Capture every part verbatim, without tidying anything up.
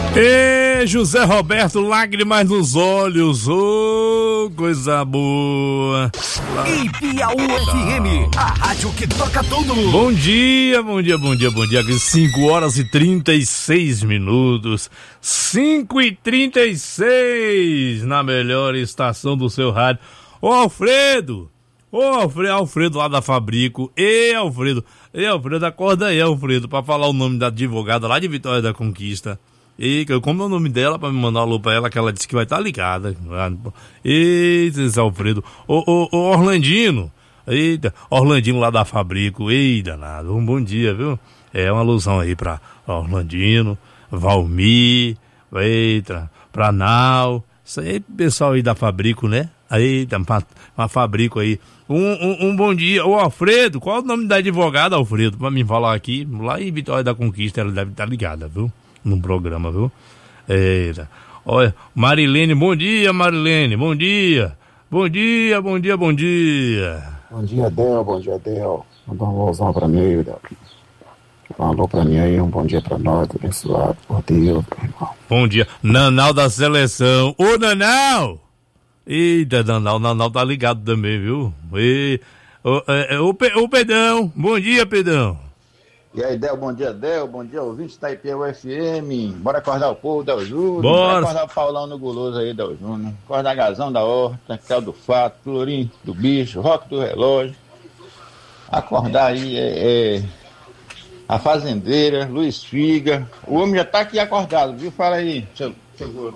E José Roberto, lágrimas nos olhos, ô, oh, coisa boa. E Piauí F M, a rádio que toca tudo. Bom dia, bom dia, bom dia, bom dia. cinco horas e trinta e seis minutos. cinco e trinta e seis na melhor estação do seu rádio. Ô Alfredo, ô Alfredo, Alfredo lá da Fabrico. Ei, Alfredo, ei, Alfredo, acorda aí, Alfredo, pra falar o nome da advogada lá de Vitória da Conquista. E como é o nome dela, pra me mandar um alô pra ela, que ela disse que vai estar tá ligada. Eita, esse Alfredo. Ô, ô, ô, Orlandino. Eita, Orlandino lá da Fabrico. Ei, danado. Um bom dia, viu? É uma alusão aí pra Orlandino, Valmir, eita, pra Nau. Isso aí, pessoal aí da Fabrico, né? Eita, uma, uma Fabrico aí. Um, um, um bom dia. Ô, Alfredo, qual é o nome da advogada, Alfredo? Pra me falar aqui. Lá em Vitória da Conquista, ela deve estar tá ligada, viu? No programa, viu? Eita. Olha, Marilene, bom dia, Marilene, bom dia. Bom dia, bom dia, bom dia. Bom dia, Del, bom dia, Del. Manda um alôzão pra mim aí, Del. Um alô pra mim aí, um bom dia pra nós, abençoado por Deus, meu irmão. Bom dia, Nanau da seleção. Ô, Nanau! Eita, Nanau, Nanau tá ligado também, viu? E, ô, é, ô, ô, Pedrão, bom dia, Pedrão. E aí, Del, bom dia, Del, bom dia, ouvinte da I P U F M. Bora acordar o povo, Del Júnior. Bora. Bora acordar o Paulão no Guloso aí, Del Júnior. Acordar Gazão da Horta, Cal do Fato, Florim do Bicho, Rock do Relógio. Acordar aí é, é, a Fazendeira, Luiz Figa. O homem já tá aqui acordado, viu? Fala aí, seu seguro.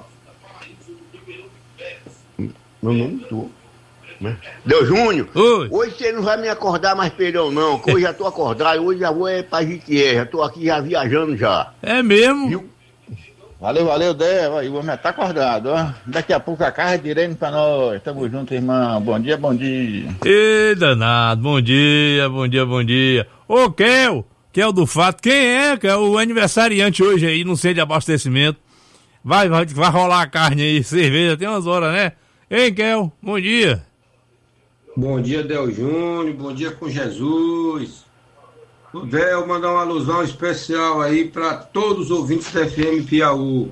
Meu nome é Del Júnior, Oi. Hoje você não vai me acordar mais, perdão não, que hoje já tô acordado, hoje já vou é pra Jitier, já tô aqui já viajando já. É mesmo? Viu? Valeu, valeu, Del, o homem já tá acordado, ó. Daqui a pouco a carne direito pra nós. Tamo junto, irmão. Bom dia, bom dia. Ei, danado, bom dia, bom dia, bom dia. Ô, Kel, Kel do Fato, quem é, Kel? O aniversariante hoje aí, no centro de abastecimento. Vai, vai, vai rolar a carne aí, cerveja, tem umas horas, né? Ei, Kel, bom dia. Bom dia, Del Júnior, bom dia com Jesus. O Del, mandar uma alusão especial aí para todos os ouvintes da F M Piauí.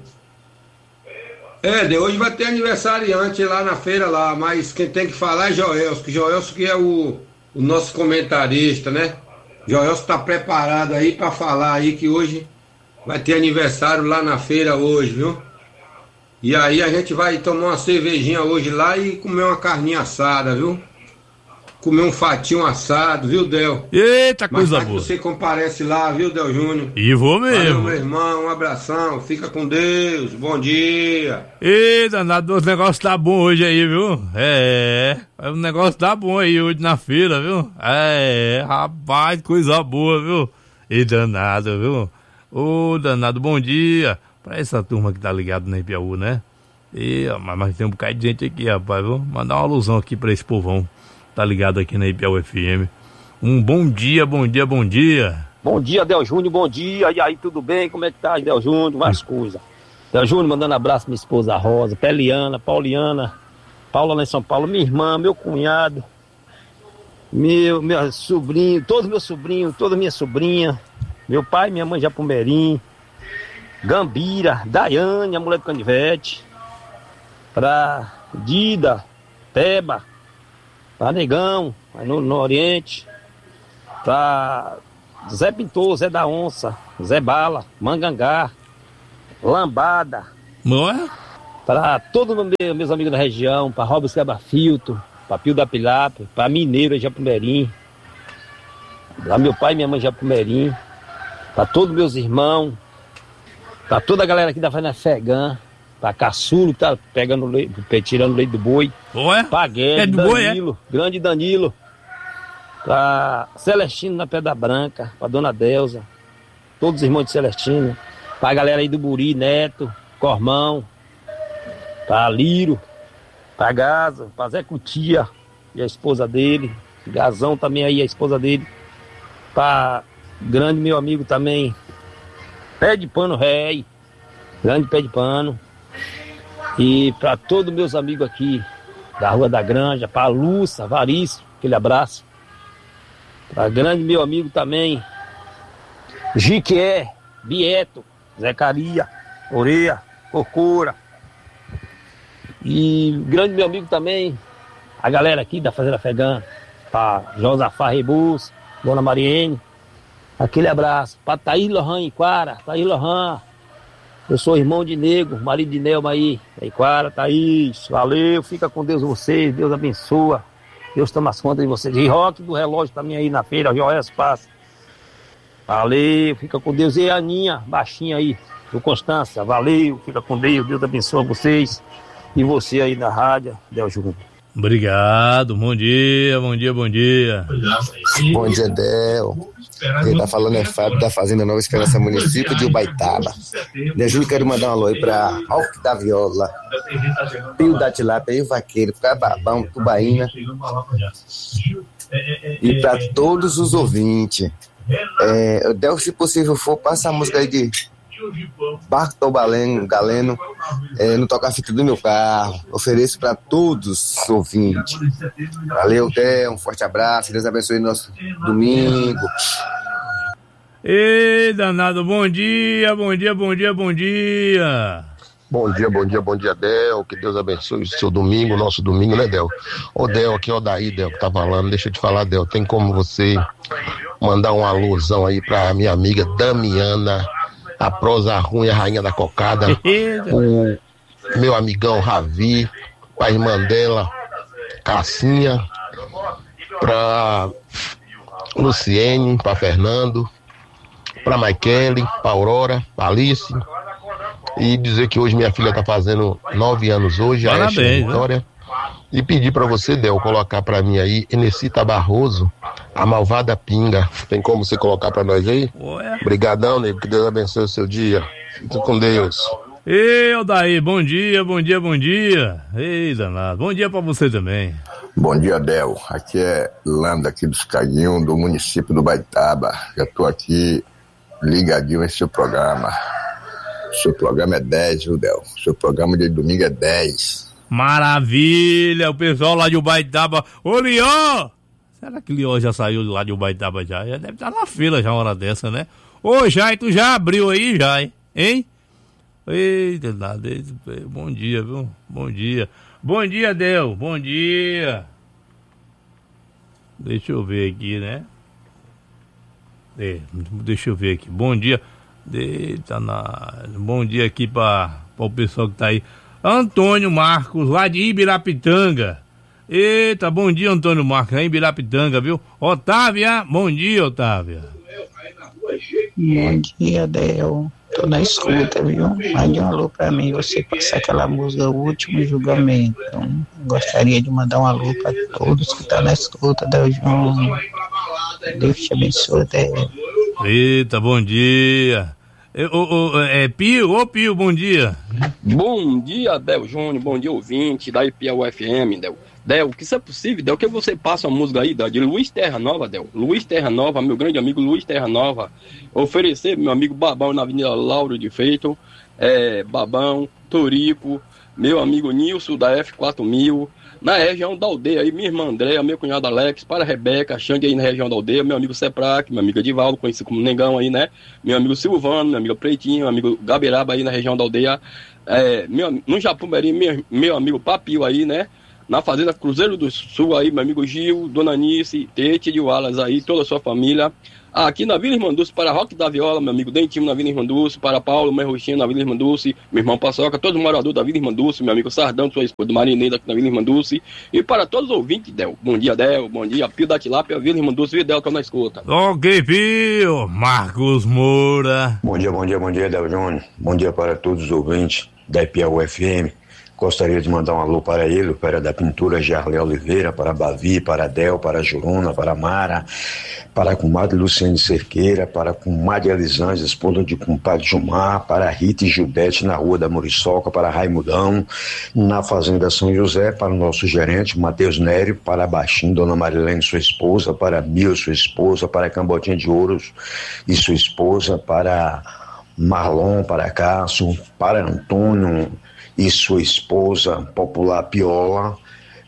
É, Del, hoje vai ter aniversariante lá na feira lá, mas quem tem que falar é Joelso, que Joelso que é o, o nosso comentarista, né? Joelso tá preparado aí para falar aí que hoje vai ter aniversário lá na feira hoje, viu? E aí a gente vai tomar uma cervejinha hoje lá e comer uma carninha assada, viu? Comer um fatinho assado, viu, Del? Eita, coisa Mas boa. você comparece lá, viu, Del Júnior? E vou mesmo. Valeu, meu irmão, um abração, fica com Deus, bom dia. Eita, danado, o negócio tá bom hoje aí, viu? É, o negócio tá bom aí hoje na feira, viu? É, rapaz, coisa boa, viu? E danado, viu? Ô, danado, bom dia. Pra essa turma que tá ligado na I P U, né? E, mas, mas tem um bocado de gente aqui, rapaz, viu? Mandar uma alusão aqui pra esse povão. Tá ligado aqui na I P U F M. Um bom dia, bom dia, bom dia. Bom dia, Del Júnior, bom dia. E aí, tudo bem? Como é que tá, Del Júnior? Mais coisa. Del Júnior, mandando abraço pra minha esposa Rosa, Peliana, Pauliana, Paula lá em São Paulo, minha irmã, meu cunhado, meu, meu sobrinho, todos meus sobrinhos, toda minha sobrinha, meu pai, minha mãe Japumerim, Gambira, Daiane, a mulher do Canivete, pra Dida, Teba, pra Negão, no, no Oriente, pra Zé Pintor, Zé da Onça, Zé Bala, Mangangá, Lambada, Moa? Pra todos os meus amigos da região, pra Robson Cabafilto, pra Pio da Pilapa, pra Mineiro, Japumerim, pra meu pai e minha mãe Japumerim, pra todos meus irmãos, pra toda a galera aqui da Fazenda Fegã, pra Caçulo que tá pegando leite, tirando leite do boi. Ué? Pra Guedes, É do boi, Danilo, é? Grande Danilo. Pra Celestino na Pedra Branca, pra Dona Delza, todos os irmãos de Celestino. Pra galera aí do Buri, Neto, Cormão, pra Liro, pra Gaza, pra Zé Cutia e a esposa dele. Gazão também aí, a esposa dele. Pra grande meu amigo também, Pé de Pano Rei, grande Pé de Pano. E para todos meus amigos aqui da Rua da Granja, para Lúcia, Varício, aquele abraço. Para grande meu amigo também, Jiquié, Bieto, Zecaria, Coreia, Cocura. E grande meu amigo também, a galera aqui da Fazenda Fegã, para Josafá Rebus, Dona Mariene. Aquele abraço para Thaís Lohan Iquara, Thaís Lohan. Eu sou irmão de Nego, marido de Nelma aí. Iquara, Thaís, valeu, fica com Deus vocês, Deus abençoa. Deus toma as contas de vocês. E Rock do relógio também aí na feira, Joés Passa. Valeu, fica com Deus. E a Aninha, baixinha aí, do Constância, valeu, fica com Deus, Deus abençoa vocês. E você aí na rádio, Del Júnior. Obrigado, bom dia, bom dia, bom dia. Bom dia, Del. Quem tá falando é Fábio da Fazenda Nova Esperança, município de Ubaitaba. Del Júnior, quero mandar um alô aí pra Rock da Viola, Pio da Tilápia e o Vaqueiro, pra Babão, Tubaína. E pra todos os ouvintes. É, Del, se possível for, passa a música aí de Bartol Galeno, Galeno é, no toca-fita do meu carro. Ofereço para todos os ouvintes. Valeu, Del, um forte abraço, Deus abençoe nosso domingo. Ei, danado, bom dia, bom dia, bom dia, bom dia. Bom dia, bom dia, bom dia, Del. Que Deus abençoe o seu domingo, nosso domingo, né, Del? Ô, Del, aqui é o Daí, Del, que tá falando. Deixa eu te falar, Del, tem como você mandar um alusão aí pra minha amiga Damiana, a prosa ruim, a rainha da cocada, o meu amigão Ravi, a irmã dela, Cassinha, pra Luciene, pra Fernando, pra Maikele, pra Aurora, pra Alice, e dizer que hoje minha filha tá fazendo nove anos hoje, a Estia Vitória, e pedir pra você, Del, colocar pra mim aí, Enesita Barroso, a Malvada Pinga. Tem como você colocar pra nós aí? Ué. Obrigadão, nego, que Deus abençoe o seu dia. Fique com Deus. Ei, Odaí, bom dia, bom dia, bom dia. Ei, danado, bom dia pra você também. Bom dia, Del. Aqui é Landa, aqui dos Caguinhos, do município do Baitaba. Já tô aqui ligadinho em seu programa. Seu programa é dez, viu, Del? Seu programa de domingo é dez. Maravilha, o pessoal lá de Ubaitaba. Ô, Lió! Será que o Lió já saiu lá de Ubaitaba já? Já deve estar na fila já uma hora dessa, né? Ô, Jai, tu já abriu aí, Jai? Hein? Eita, nada. Bom dia, viu? Bom dia. Bom dia, Del. Bom dia. Deixa eu ver aqui, né? É, deixa eu ver aqui. Bom dia. Eita, na... Bom dia aqui para o pessoal que tá aí. Antônio Marcos, lá de Ibirapitanga. Eita, bom dia, Antônio Marcos, lá em Ibirapitanga, viu? Otávia, bom dia, Otávia. Bom dia, Del. Tô na escuta, viu? Mande um alô pra mim, você passar aquela música O Último Julgamento. Então, gostaria de mandar um alô pra todos que estão na escuta, Del Júnior. Deus te abençoe, Del. Eita, bom dia. É, o, o, é Pio, ô Pio, bom dia. Bom dia, Del Júnior, bom dia, ouvinte da I P A U F M, Del. Del, que se é possível, Del, que você passa uma música aí, Del, de Luiz Terra Nova, Del. Luiz Terra Nova, meu grande amigo Luiz Terra Nova. Oferecer meu amigo Babão na Avenida Lauro de Feito, é, Babão, Torico, meu amigo Nilson da F quatro mil, na região da aldeia aí, minha irmã Andréa, meu cunhado Alex, para a Rebeca, Xande aí na região da aldeia, meu amigo Seprac, meu amigo Edivaldo, conhecido como Negão aí, né? Meu amigo Silvano, meu amigo Preitinho, meu amigo Gabiraba aí na região da aldeia, é, meu, no Japumberi, meu, meu amigo Papio aí, né? Na Fazenda Cruzeiro do Sul aí, meu amigo Gil, Dona Nice, Tete de Wallace aí, toda a sua família. Aqui na Vila Irmanduce, para Roque da Viola, meu amigo Dentinho na Vila Irmanduce, para Paulo, meu Roxinho na Vila Irmanduce, meu irmão Paçoca, todo morador da Vila Irmanduce, meu amigo Sardão, sua esposa do Marineiro aqui na Vila Irmanduce, e para todos os ouvintes, Del. Bom dia, Del, bom dia, Pio da Tilápia, Vila Irmanduce, e Del, tô na escuta. Ok, Pio, Marcos Moura. Bom dia, bom dia, bom dia, Del Júnior. Bom dia para todos os ouvintes da I P A U F M. Gostaria de mandar um alô para ele, para da pintura Jarlé Oliveira, para Bavi, para Del, para Juruna, para Mara, para a comadre Luciane Cerqueira, para a comadre Elisângela, esposa de compadre Gilmar, para Rita e Gildete na Rua da Muriçoca, para Raimundão, na Fazenda São José, para o nosso gerente Matheus Nério, para Baixinho, Dona Marilene, sua esposa, para Mil, sua esposa, para Cambotinha de Ouros e sua esposa, para Marlon, para Cássio, para Antônio e sua esposa, Popular Piola,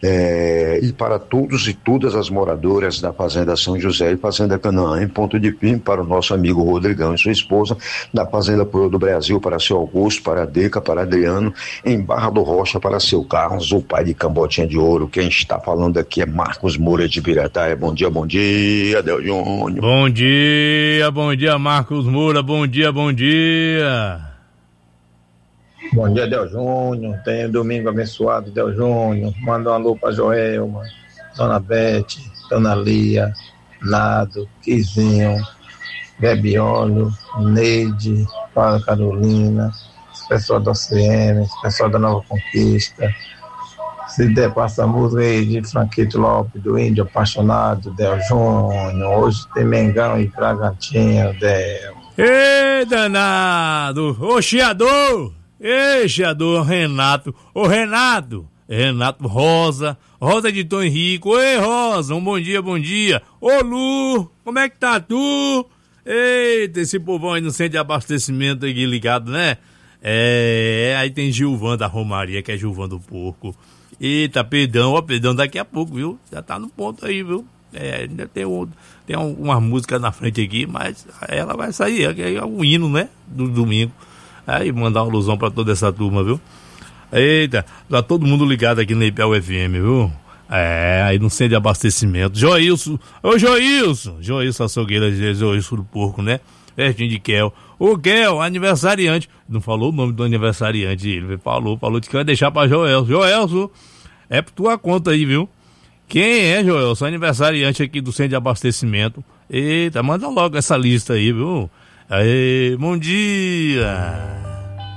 É, e para todos e todas as moradoras da Fazenda São José e Fazenda Canaã, em Ponto de Pim, para o nosso amigo Rodrigão e sua esposa, da Fazenda Poio do Brasil, para seu Augusto, para a Deca, para Adriano, em Barra do Rocha, para seu Carlos, o pai de Cambotinha de Ouro. Quem está falando aqui é Marcos Moura de Pirataia. Bom dia, bom dia, Del Júnior. Bom dia, bom dia, Marcos Moura, bom dia, bom dia. Bom dia, Del Júnior. Tenha um domingo abençoado, Del Júnior. Manda um alô pra Joelma, Dona Bete, Dona Lia, Nado, Quizinho, Bebiolo, Neide, Paula Carolina, esse pessoal da O C M, esse pessoal da Nova Conquista. Se der, passa a música aí de Franquito Lopes, do Índio Apaixonado, Del Júnior. Hoje tem Mengão e Bragantinho, Del. Ei, danado! Ô, chiador! Ei, chiador, Renato! Ô, Renato! Renato Rosa, Rosa de Tom Henrique. Oi, Rosa, um bom dia, bom dia. Ô, Lu, como é que tá tu? Eita, esse povão aí no centro de abastecimento aqui ligado, né? É, aí tem Gilvan da Romaria, que é Gilvan do Porco. Eita, perdão, ó, perdão, daqui a pouco, viu? Já tá no ponto aí, viu? É, ainda tem, um, tem um, uma música na frente aqui, mas ela vai sair, é, é um hino, né? Do domingo. Aí mandar uma alusão pra toda essa turma, viu? Eita, tá todo mundo ligado aqui na I P A U F M, viu? É, aí no centro de abastecimento. Joilson, ô Joilson, Joilson Açougueira, Joilson do Porco, né? Pertinho de Kel. O Kel, aniversariante. Não falou o nome do aniversariante, ele falou, falou que vai deixar pra Joelson. Joelson, é por tua conta aí, viu? Quem é, Joelson? Aniversariante aqui do centro de abastecimento. Eita, manda logo essa lista aí, viu? Aê, bom dia!